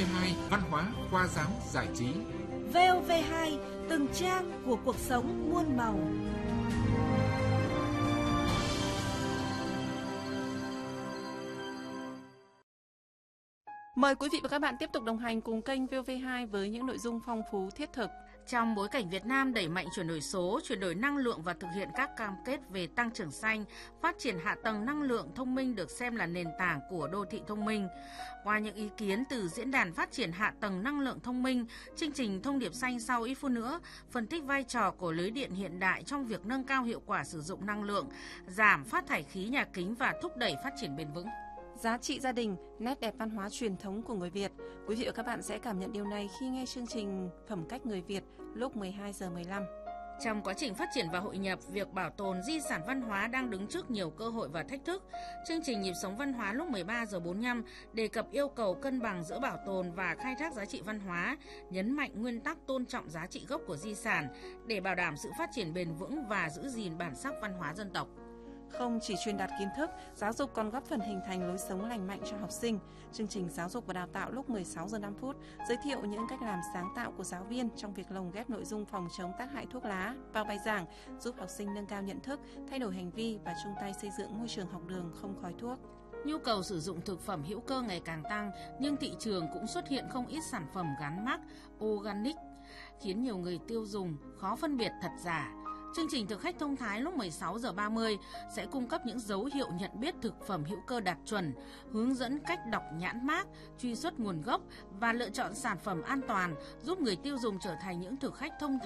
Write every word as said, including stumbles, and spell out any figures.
hai Văn hóa, khoa giáo, giải trí. vê o vê hai, từng trang của cuộc sống muôn màu. Mời quý vị và các bạn tiếp tục đồng hành cùng kênh vê o vê hai với những nội dung phong phú thiết thực. Trong bối cảnh Việt Nam đẩy mạnh chuyển đổi số, chuyển đổi năng lượng và thực hiện các cam kết về tăng trưởng xanh, phát triển hạ tầng năng lượng thông minh được xem là nền tảng của đô thị thông minh. Qua những ý kiến từ Diễn đàn Phát triển Hạ tầng Năng lượng Thông minh, chương trình Thông điệp xanh sau ít phút nữa phân tích vai trò của lưới điện hiện đại trong việc nâng cao hiệu quả sử dụng năng lượng, giảm phát thải khí nhà kính và thúc đẩy phát triển bền vững. Giá trị gia đình, nét đẹp văn hóa truyền thống của người Việt. Quý vị và các bạn sẽ cảm nhận điều này khi nghe chương trình Phẩm cách người Việt lúc mười hai giờ mười lăm. Trong quá trình phát triển và hội nhập, việc bảo tồn di sản văn hóa đang đứng trước nhiều cơ hội và thách thức. Chương trình Nhịp sống văn hóa lúc mười ba giờ bốn mươi lăm đề cập yêu cầu cân bằng giữa bảo tồn và khai thác giá trị văn hóa, nhấn mạnh nguyên tắc tôn trọng giá trị gốc của di sản để bảo đảm sự phát triển bền vững và giữ gìn bản sắc văn hóa dân tộc. Không chỉ truyền đạt kiến thức, giáo dục còn góp phần hình thành lối sống lành mạnh cho học sinh. Chương trình Giáo dục và Đào tạo lúc mười sáu giờ năm phút giới thiệu những cách làm sáng tạo của giáo viên trong việc lồng ghép nội dung phòng chống tác hại thuốc lá vào bài giảng, giúp học sinh nâng cao nhận thức, thay đổi hành vi và chung tay xây dựng môi trường học đường không khói thuốc. Nhu cầu sử dụng thực phẩm hữu cơ ngày càng tăng, nhưng thị trường cũng xuất hiện không ít sản phẩm gắn mác organic, khiến nhiều người tiêu dùng khó phân biệt thật giả. Chương trình Thực khách thông thái lúc mười sáu giờ ba mươi sẽ cung cấp những dấu hiệu nhận biết thực phẩm hữu cơ đạt chuẩn, hướng dẫn cách đọc nhãn mác, truy xuất nguồn gốc và lựa chọn sản phẩm an toàn, giúp người tiêu dùng trở thành những thực khách thông thái